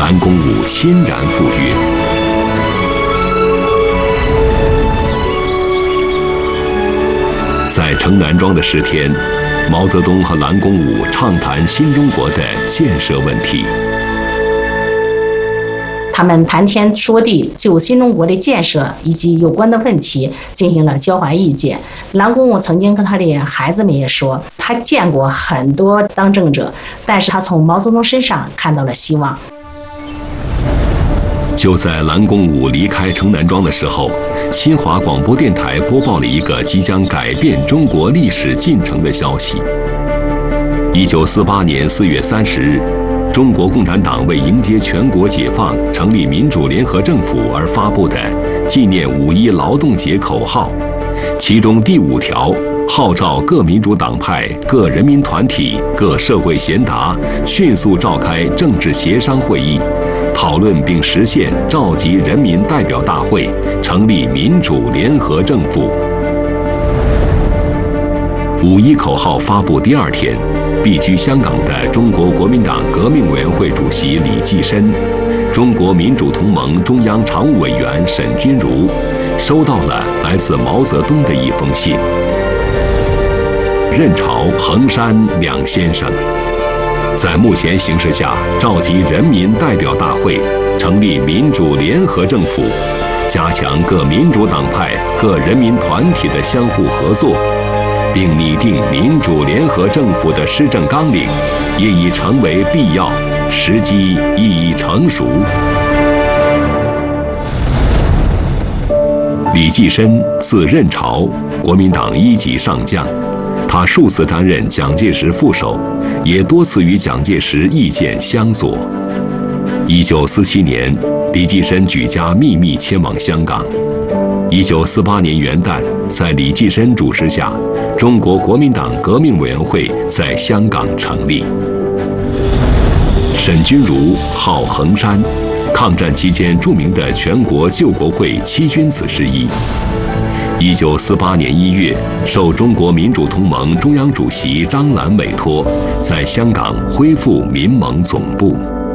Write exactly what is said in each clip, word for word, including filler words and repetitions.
蓝公武欣然赴约。在城南庄的十天，毛泽东和蓝公武畅谈新中国的建设问题。 他们谈天说地，就新中国的建设以及有关的问题进行了交换意见。蓝公武曾经跟他的孩子们也说，他见过很多当政者，但是他从毛泽东身上看到了希望。 就在蓝公武离开城南庄的时候，新华广播电台播报了一个即将改变中国历史进程的消息。一九四八年四月三十日，中国共产党为迎接全国解放、成立民主联合政府而发布的纪念五一劳动节口号，其中第五条号召各民主党派、各人民团体、各社会贤达迅速召开政治协商会议，讨论并实现召集人民代表大会，成立民主联合政府。五一口号发布第二天，避居香港的中国国民党革命委员会主席李济深、中国民主同盟中央常务委员沈钧儒收到了来自毛泽东的一封信。任潮、衡山两先生在目前形势下召集人民代表大会，成立民主联合政府，加强各民主党派、各人民团体的相互合作，并拟定民主联合政府的施政纲领，也已成为必要，时机亦已成熟。李济深，字任潮，国民党一级上将。他数次担任蒋介石副手，也多次与蒋介石意见相左。一九四七年，李济深举家秘密迁往香港。一九四八年元旦，在李济深主持下，中国国民党革命委员会在香港成立。沈钧儒号衡山，抗战期间著名的全国救国会七君子之一。一九四八年一月，受中国民主同盟中央主席张澜委托，在香港恢复民盟总部。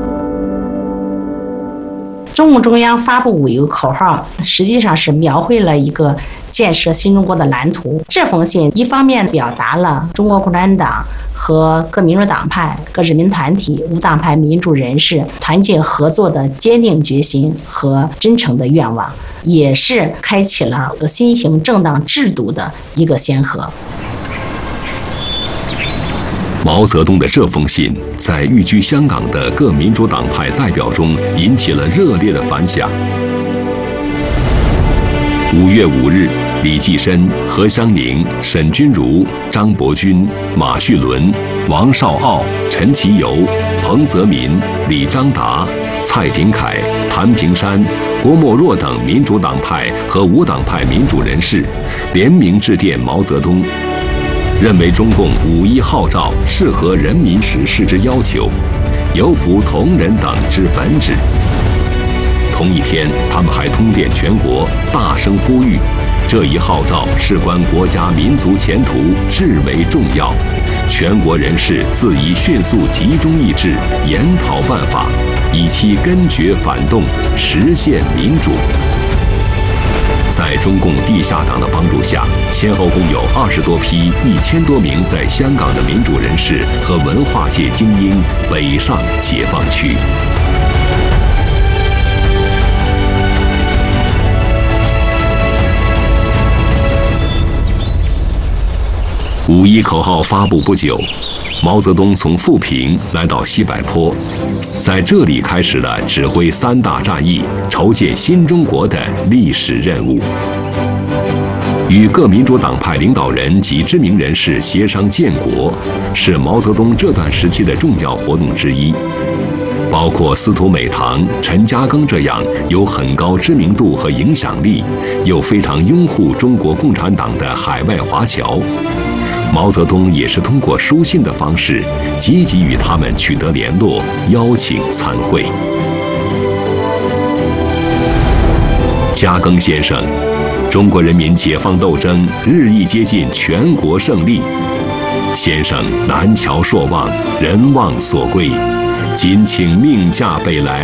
中共中央发布五一口号，实际上是描绘了一个建设新中国的蓝图。这封信一方面表达了中国共产党和各民主党派、各人民团体、无党派民主人士团结合作的坚定决心和真诚的愿望，也是开启了新型政党制度的一个先河。 毛泽东的这封信在寓居香港的各民主党派代表中引起了热烈的反响。五月五日，李济深、何香凝、沈钧儒、张伯钧、马叙伦、王绍傲、陈其友、彭泽民、李章达、蔡廷锴、谭平山、郭沫若等民主党派和无党派民主人士联名致电毛泽东，认为中共五一号召适合人民时事之要求，有符同仁等之本旨。同一天，他们还通电全国，大声呼吁，这一号召事关国家民族前途，至为重要，全国人士自宜迅速集中意志，研讨办法，以期根绝反动，实现民主。在中共地下党的帮助下，先后共有二十多批一千多名在香港的民主人士和文化界精英北上解放区。五一口号发布不久，毛泽东从富平来到西柏坡，在这里开始了指挥三大战役、筹建新中国的历史任务。与各民主党派领导人及知名人士协商建国，是毛泽东这段时期的重要活动之一。包括司徒美堂、陈嘉庚这样有很高知名度和影响力，又非常拥护中国共产党的海外华侨，毛泽东也是通过书信的方式，积极与他们取得联络，邀请参会。嘉庚先生，中国人民解放斗争日益接近全国胜利。先生南侨朔望，人望所归，谨请命驾北来，